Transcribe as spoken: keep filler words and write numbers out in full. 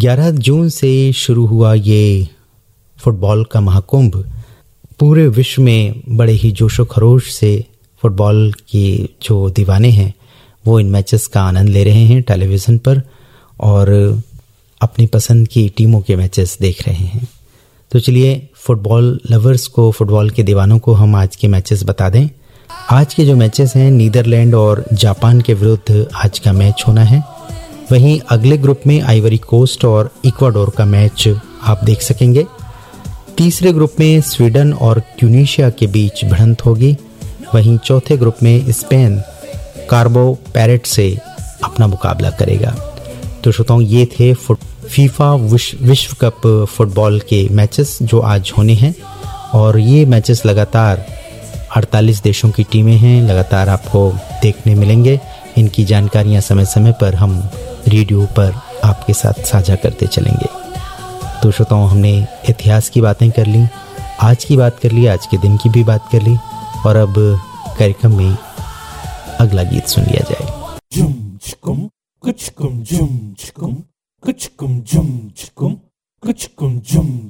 ग्यारह जून से शुरू हुआ ये फुटबॉल का महाकुंभ पूरे विश्व में बड़े ही जोशो खरोश से फुटबॉल के जो दीवाने हैं वो इन मैचेस का आनंद ले रहे हैं टेलीविज़न पर और अपनी पसंद की टीमों के मैचेस देख रहे हैं। तो चलिए फुटबॉल लवर्स को, फुटबॉल के दीवानों को हम आज के मैचेस बता दें। आज के जो मैचेस हैं, नीदरलैंड और जापान के विरुद्ध आज का मैच होना है। वहीं अगले ग्रुप में आइवरी कोस्ट और इक्वाडोर का मैच आप देख सकेंगे। तीसरे ग्रुप में स्वीडन और ट्यूनीशिया के बीच भिड़ंत होगी। वहीं चौथे ग्रुप में स्पेन कार्बो पैरेट से अपना मुकाबला करेगा। तो श्रोताओं, ये थे फुट फीफा विश्व विश्व कप फुटबॉल के मैचेस जो आज होने हैं और ये मैचेस लगातार अड़तालीस देशों की टीमें हैं, लगातार आपको देखने मिलेंगे। इनकी जानकारियां समय समय पर हम रेडियो पर आपके साथ साझा करते चलेंगे। तो श्रोताओं, हमने इतिहास की बातें कर ली, आज की बात कर ली, आज के दिन की भी बात कर ली और अब कार्यक्रम में अगला गीत सुन लिया जाए। जुम चिकुम कुछ कुम जुम चिकुम कुछ कुम जुम चिकुम कुछ कुम जुम